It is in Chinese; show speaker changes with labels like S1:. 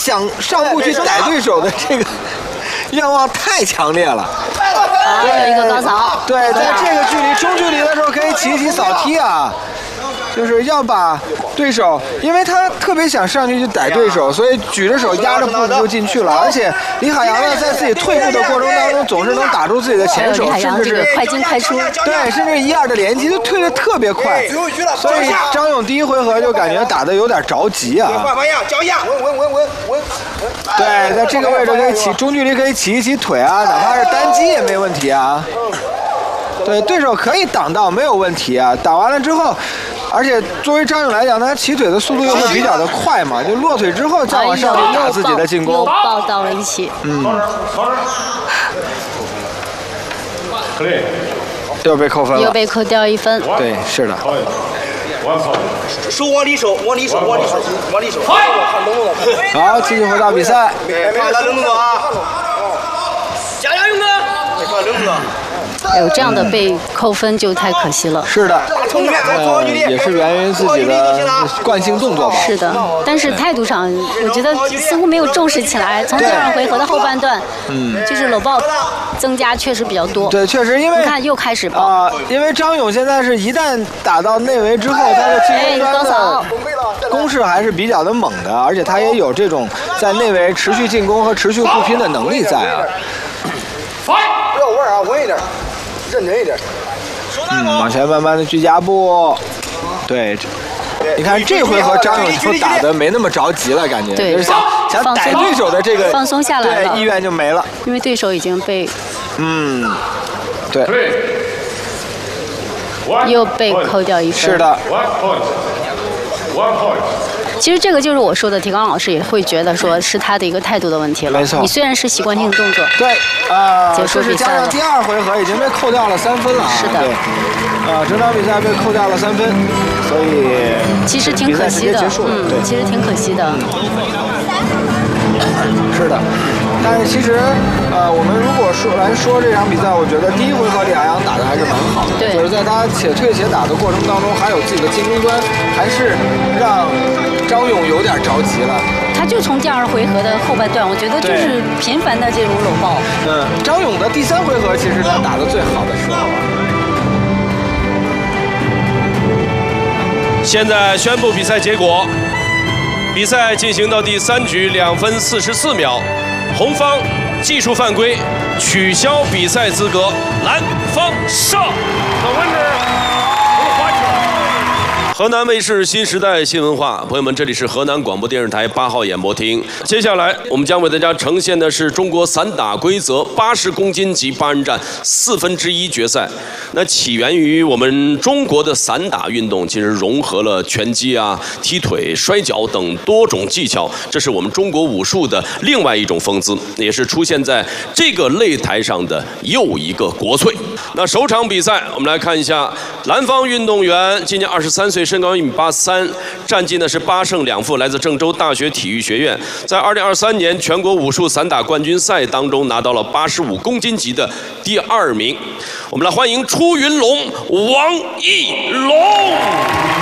S1: 想上步去逮对手的这个愿望太强烈了。
S2: 有一个高潮。
S1: 对，在这个距离中距离的时候可以起一起扫踢啊。就是要把对手，因为他特别想上去逮对手，所以举着手压着步子就进去了。而且李海洋呢，在自己退步的过程当中，总是能打住自己的前手，甚至是
S2: 快进快出。
S1: 对，甚至1-2的连击都退得特别快。所以张勇第一回合就感觉打得有点着急啊。
S3: 换方向，脚下，稳。
S1: 对，在这个位置可以起中距离，可以起一起腿啊，哪怕是单击也没问题啊。对，对手可以挡到，没有问题啊。打完了之后。而且作为张勇来讲，他起腿的速度又会比较的快嘛，就落腿之后再往上面打自己的进攻。
S2: 又抱到了一起。
S1: 又被扣分了。
S2: 又被扣掉1分。
S1: 对，是的。
S3: 手往里收，往里收。
S1: 好，继续回到比赛。
S3: 看他冷不冷啊？加油，勇哥！看冷不冷？
S2: 有这样的被扣分就太可惜了。
S1: 是的，也是源于自己的惯性动作吧。
S2: 是的，但是态度上，我觉得似乎没有重视起来。从第2回合的后半段，就是搂抱增加确实比较多。
S1: 对，确实，因为
S2: 你看又开始抱。
S1: 因为张勇现在是一旦打到内围之后，他的进攻端的攻势还是比较的猛的，而且他也有这种在内围持续进攻和持续互拼的能力在啊。
S3: 不要玩啊，稳一点。认真一点，
S1: 往前慢慢的去加步，对，你看这回合张勇就打得没那么着急了，感觉就是想逮对手的这个
S2: 放松下来了，
S1: 对，意愿就没了，
S2: 因为对手已经被，
S1: 对，
S2: 又被扣掉1分，
S1: 是的。
S2: 其实这个就是我说的，提纲老师也会觉得说是他的一个态度的问题了。
S1: 没错，
S2: 你虽然是习惯性动作，
S1: 对，
S2: 结束比赛了。
S1: 加上第2回合已经被扣掉了3分了。
S2: 是的，
S1: 整场比赛被扣掉了3分，所以
S2: 其实挺可惜的，其实挺可惜的。
S1: 是的，但是其实我们如果说这场比赛，我觉得第1回合李海洋打的还是蛮好的，就是在他且退且打的过程当中，还有自己的进攻端，还是让张勇有点着急了。
S2: 他就从第2回合的后半段，我觉得就是频繁的这种搂抱。
S1: 张勇的第3回合其实他打的最好的时候。
S4: 现在宣布比赛结果。比赛进行到第3局2分44秒，红方技术犯规，取消比赛资格，蓝方胜。河南卫视新时代新文化，朋友们，这里是河南广播电视台8号演播厅。接下来我们将为大家呈现的是中国散打规则80公斤级8人战1/4决赛。那起源于我们中国的散打运动，其实融合了拳击啊、踢腿、摔跤等多种技巧，这是我们中国武术的另外一种风姿，也是出现在这个擂台上的又一个国粹。那首场比赛，我们来看一下蓝方运动员，今年23岁，身高1米83，战绩呢是8胜2负，来自郑州大学体育学院，在2023年全国武术散打冠军赛当中拿到了85公斤级的第2名。我们来欢迎出云龙王艺龙。